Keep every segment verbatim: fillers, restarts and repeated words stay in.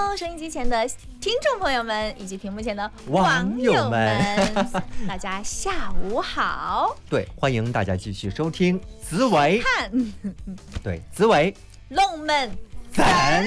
喽，收音机前的听众朋友们以及屏幕前的网友们，大家下午好。 对，欢迎大家继续收听紫薇看， 对，紫薇龙门赞。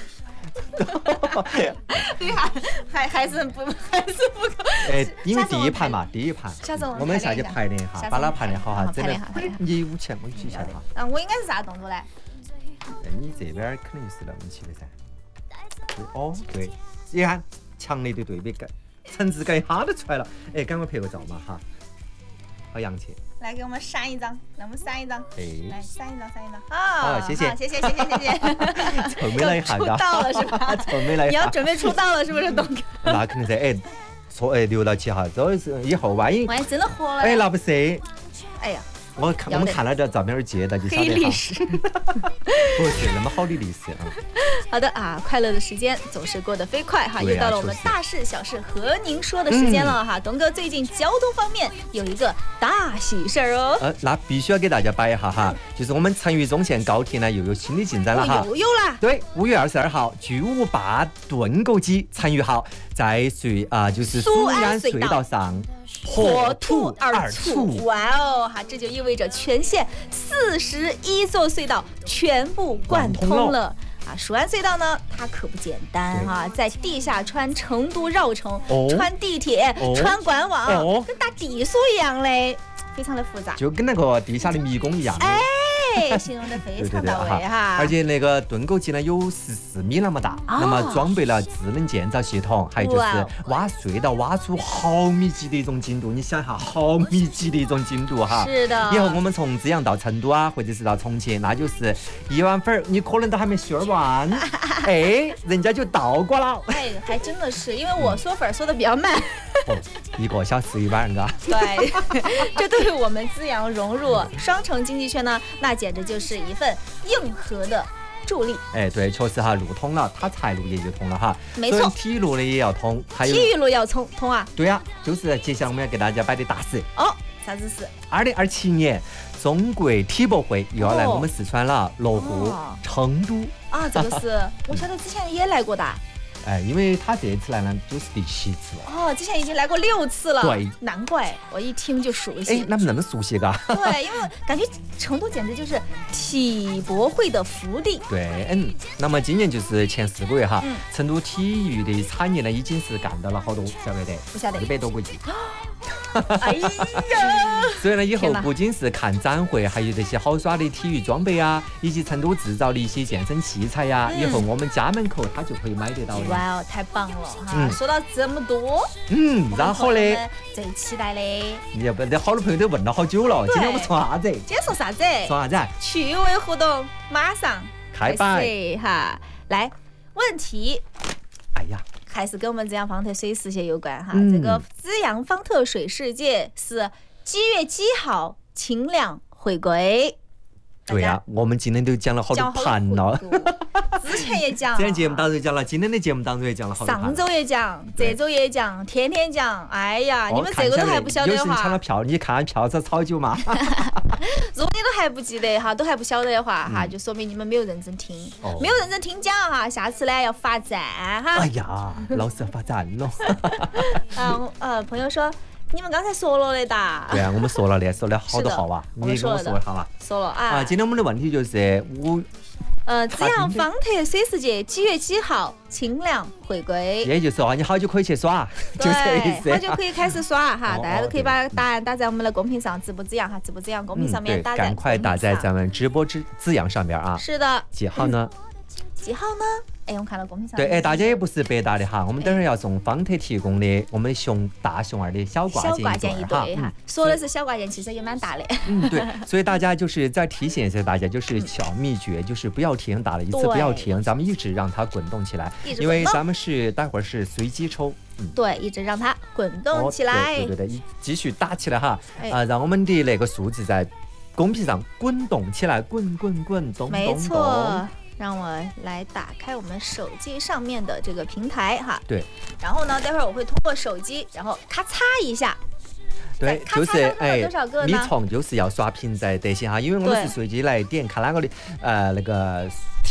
对还还还是不还是不够。 哎，因为第一盘嘛，第一盘， 下次我们我们下去排练一下，把它排练好哈，真的。你五千，我举一下哈。 嗯，我应该是啥动作嘞？ 你这边肯定是冷起的噻。哦，对，你看强烈的对比感，层次感一下都出来了。哎，赶快拍个照嘛哈，好洋气。 来给我们扇一张，让我们扇一张。 哎， 来扇一张，扇一张。啊， 好，谢谢， 谢谢，谢谢，谢谢。 臭美了一下， 出道了是吧？ 臭美了一下。 你要准备出道了是不是，东哥？ 那肯定是哎，说哎留到起哈，这是以后万一万一真的火了。 哎，那不是？ 哎呀。 我看我们看了这照片儿接的就晓得黑历史不是那么好的历史啊。 好的啊，快乐的时间总是过得飞快哈， 啊、 又到了我们大事小事和您说的时间了哈。东、嗯、哥最近交通方面有一个大喜事儿哦。 呃，那必须要给大家摆一下哈，就是我们成渝中线高铁呢又有新的进展了哈。 又有啦。 对，五月二十二号，巨无霸盾构机成渝号在隧啊、呃、就是苏安隧道上。破土而出， 哇哦哈！这就意味着全线四十一座隧道全部贯通了啊！蜀安隧道呢，它可不简单哈、啊，在地下穿成都绕城，哦、穿地铁，哦、穿官网，哦、跟打地锁一样嘞，非常的复杂， 就跟那个地下的迷宫一样。 哎。形容得非常到位哈， 而且那个盾构机呢有十四米那么大，哦、那么装备了智能建造系统，还有就是挖隧道挖出毫米级的一种精度，你想一下毫米级的一种精度哈。 是的。 以后我们从资阳到成都啊，或者是到重庆，那就是一碗粉，你可能都还没削完，哎，人家就倒过了。 哎，还真的是，因为我嗦粉嗦的比较慢。 哦，一个小时一碗嘎。 对，这对于我们资阳融入双城经济圈呢，那简直就是一份硬核的助力。 哎，对，确实哈，路通了，它财路也就通了哈。 没错， 体路呢也要通，还有体育路要通通啊。 对啊，就是接下来我们要给大家摆的大事。 哦，啥子事？ 二零二七年中国体博会又要来我们四川了，落户成都。 啊，这个是我晓得之前也来过的。 哎，因为他这次来呢，就是第七次了。 哦，之前已经来过六次了。 对， 难怪我一听就熟悉。 哎，那么那么熟悉嘎？ 对，因为感觉成都简直就是体博会的福地。 对，嗯，那么今年就是前四个月哈，嗯、成都体育的产业呢，已经是干到了好多，晓得的？ 不晓得。 一百多个亿。 哎呀！ 所以呢，以后不仅是看展会，还有这些好耍的体育装备啊，以及成都制造的一些健身器材呀、啊，嗯、以后我们家门口它就可以买得到了。 哇哦，太棒了哈！嗯、说到这么多， 嗯，然后呢， 最期待的， 你要不然好多朋友都问了好久了，今天我们说啥子？ 今天说啥子？ 说啥子？ 趣味互动马上开摆哈！来，问题。 哎呀。 还是跟我们资阳方特水世界有关哈，嗯、这个资阳方特水世界是几月几号清凉回归？ 对呀、啊，我们今天都讲了好多盘了， 之前也讲， 之前节目当中也讲了，今天的节目当中也讲了好多盘， 上周也讲，这周也讲，天天讲。哎呀，哦、你们这个都还不晓得的话， 有人抢了票，你看票才炒久嘛。 如果你都还不记得哈，都还不晓得的话哈，嗯、就说明你们没有认真听，哦、没有认真听讲哈，下次呢要罚站哈。 哎呀，老师罚站了。 嗯呃，朋友说。你们刚才说了的哒？ 对啊，我们说了的，说了好多号啊，你跟我说一下嘛。 说了啊。 啊，今天我们的问题就是五。 呃，资阳方特水世界几月几号清凉回归？ 也就是说，你好久可以去耍，就这意思。 好久可以开始耍哈，大家都可以把答案打在我们的公屏上，直播资阳哈，直播资阳公屏上面打在。 赶快打在咱们直播之资阳上边啊。 是的。 几号呢？ 几号呢？哎，我看到公屏上。 对，哎，大家也不是白搭的哈，我们等会儿要送方特提供的我们熊大熊二的小挂件一对哈。说的是小挂件，其实也蛮大的。 嗯，对，所以大家就是再提醒一下大家，就是小秘诀，就是不要停，打了一次不要停，咱们一直让它滚动起来，因为咱们是待会儿是随机抽。 嗯，对，一直让它滚动起来。 对对对，继续打起来哈，啊，让我们的那个数字在公屏上滚动起来，滚滚滚，咚咚咚。 没错。让我来打开我们手机上面的这个平台哈， 对。 然后呢，待会儿我会通过手机，然后咔嚓一下。 对，就是哎，你从就是要刷屏在得行哈，因为我们是随机来点看哪个的呃那个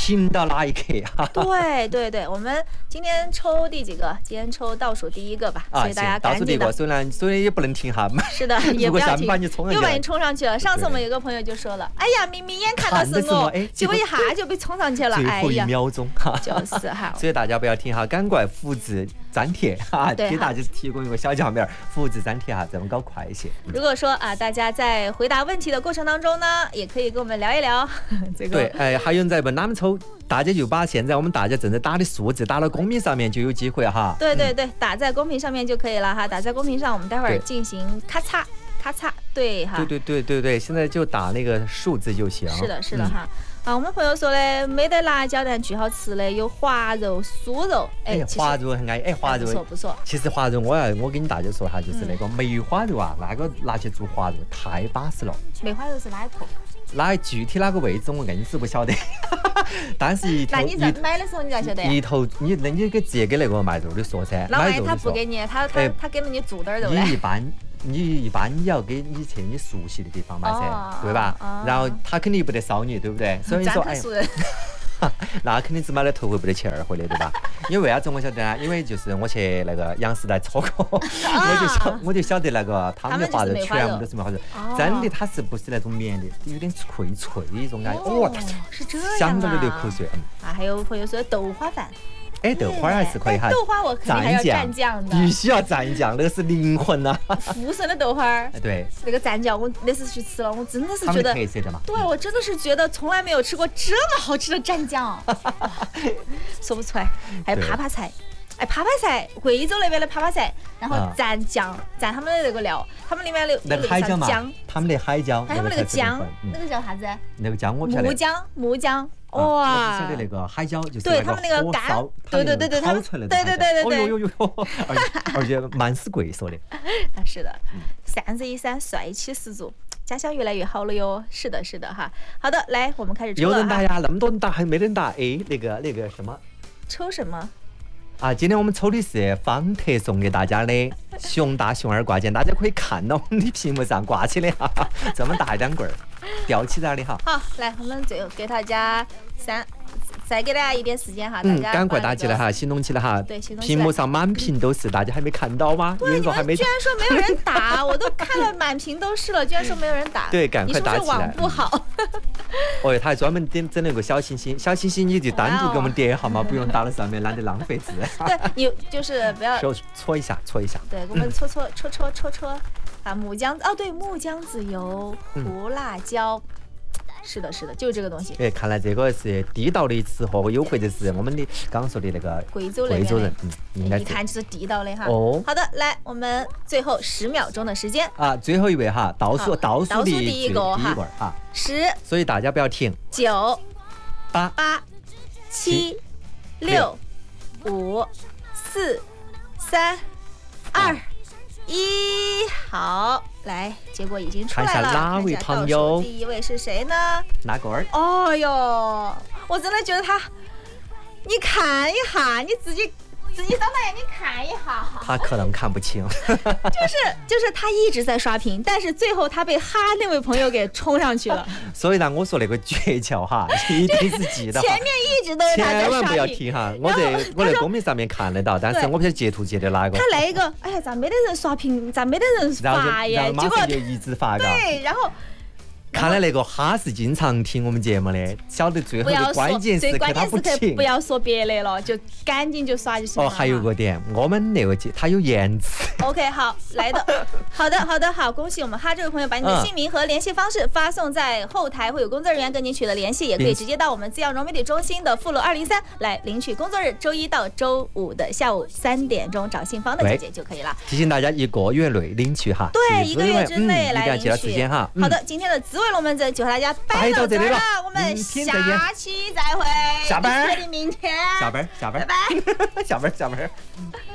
停到哪一刻啊？ 对对对，我们今天抽第几个？今天抽倒数第一个吧， 啊， 所以大家倒数第一个， 赶紧的。 虽然所以也不能停哈。 是的，也如果不要停下面把你冲，上去了又把你冲上去了。上次我们有个朋友就说了，哎呀，明明眼看到看的是我是我哎， 结果一下就被冲上去了， 最后一哎呀， 秒钟哈。 就是哈。 所以大家不要停哈，赶快复制粘贴哈， 对哈给大家提供一个小奖品，复制粘贴哈，这么搞快一些。 如果说啊，大家在回答问题的过程当中呢，也可以跟我们聊一聊这个。 对，哎，还有人在问哪们抽，大家就把现在我们大家正在打的数字打到公屏上面就有机会哈。 对对对，打在公屏上面就可以了哈，打在公屏上，我们待会儿对进行咔嚓咔嚓，对哈。 对对对对对，现在就打那个数字就行。 是的，是的嗯哈。啊，我们朋友说的没得辣椒但巨好吃的有滑肉、酥肉， 哎， 其实滑肉很爱，哎，滑不错肉。 不错。 其实滑肉，我要我跟大家说哈，就是那个梅花肉啊，那个拿去做滑肉太巴适了。 梅花肉是哪一坨？ 那具体哪个位置我硬是不晓得，但是一头那你在一买的时候你咋晓得呀？ 一头你那你给直接给那个卖肉的说噻， 那万一买肉的说， 他不给你，他他哎他给了你做点肉嘞你？一般你一般你要给你去你熟悉的地方买噻， 哦对吧哦？ 然后他肯定不得烧你，对不对？所以说哎。 占熟人。 那肯定只买了头回不得去二回的，对吧？因为为啥子我晓得呢？因为就是我去那个杨时代吃过，我就晓我就晓得那个他们的滑肉全部都是梅花肉，真的它是不是那种绵的，有点脆脆的一种感觉。哦， 是这样啊。 想着都流口水。嗯啊，还有朋友说豆花饭。 哎，豆花还是可以哈。 哎豆花我肯定还要蘸酱的。 必须要蘸酱，那个是灵魂呐。 富盛的豆花儿。 对。 那个蘸酱，我那次去吃了，我真的是他们觉得。 特色的嘛。 对，我真的是觉得从来没有吃过这么好吃的蘸酱，说不出来。还有耙耙菜，哎，耙耙菜，贵州那边的耙耙菜，然后蘸酱，蘸他们的那个料，他们里面有那个海椒嘛，他们的海椒， 还有他们那个姜， 嗯那个叫啥子？ 那个姜我不晓得。 木姜，木姜。 哇！我哇！ 只晓得那个海椒就是对他们那个干，对对对对，他们出来的对对对对对， 哦呦呦呦，而且而且蛮是贵说的。 是的，三十一三，帅气十足，家乡越来越好了哟。是的，是的哈。好的，来，我们开始抽了。 有人打呀，那么多人打还没人打。哎，那个那个什么？ 抽什么？ 啊，今天我们抽的是方特送给大家的熊大熊二挂件，大家可以看到我们的屏幕上挂起的哈，这么大一两棍儿，吊起在的哈。 好，来，我们最后给大家三，再给大家一点时间哈，大嗯， 家赶快打起来哈，行动起来哈。 对，行动起来。 屏幕上满屏都是，大家还没看到吗？有对， 人说还没。 居然说没有人打，我都看了满屏都是了，居然说没有人打。 对，赶快打起来。 你是不是网不好？ 哦，他还专门点整了个小星星，小星星你就单独给我们点好吗？不用打到上面，懒得浪费字。 对，你就是不要。 手搓一下，搓一下。 对，给我们搓搓搓搓搓搓。啊，木姜哦，对，木姜子油、胡辣椒。是的，是的，就是这个东西。 哎，看来这个是地道的吃货，又或者是我们的刚刚说的那个贵州贵州人，嗯，应该是。 一看就是地道的哈。 哦。 好的，来，我们最后十秒钟的时间。 啊，最后一位哈，倒数倒数的第一个哈，哈， 十。 所以大家不要停。 九。 八。 八。七。六。五。四。三。二。一。好。来，结果已经出来了。 看一下哪位朋友？ 第一位是谁呢？ 哪个儿？ 哦哟，我真的觉得他，你看一下，你自己自己张大眼睛看一下。 他可能看不清。 就是就是他一直在刷屏，但是最后他被哈那位朋友给冲上去了。 所以呢，我说那个诀窍哈，一定是记得。 前面一直都是他在刷屏。 千万不要停哈！我在我在公屏上面看得到，但是我不晓得截图截的哪个。 他来一个，哎呀，咋没得人刷屏？咋没得人发耶？ 结果就一直发。 对，然后。 看来那个哈是经常听我们节目的，晓得最后的关键时刻他不停。 不要说别的了，就赶紧就刷就行了。 哦，还有个点，我们那个节它有延迟。 OK， 好，来的，好的，好的，好，恭喜我们哈这位朋友把你的姓名和联系方式发送在后台，会有工作人员跟您取得联系，也可以直接到我们资阳融媒体中心的附楼二零三来领取工作日周一到周五的下午三点钟找姓方的姐姐就可以了。 提醒大家一个月内领取哈。 对，一个月之内来领取。 时间哈。 好的，今天的滋味龙门阵就和大家摆到这里了，我们下期再会。 下班。 明天。 下班，下班。 拜拜。 下班，下班。